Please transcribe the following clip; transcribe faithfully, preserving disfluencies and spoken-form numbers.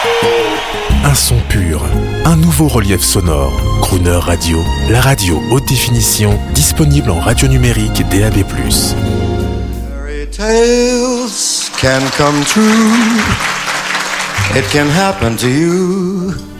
Un son pur, un nouveau relief sonore. Crooner Radio, la radio haute définition, disponible en radio numérique et D A B plus. Fairy tales can come true. It can happen to you.